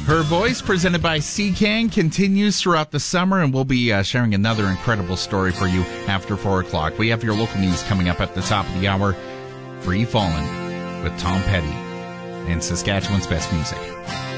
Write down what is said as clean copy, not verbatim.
Her Voice, presented by CCAN, continues throughout the summer, and we'll be sharing another incredible story for you after 4 o'clock. We have your local news coming up at the top of the hour. Free Fallin' with Tom Petty and Saskatchewan's best music.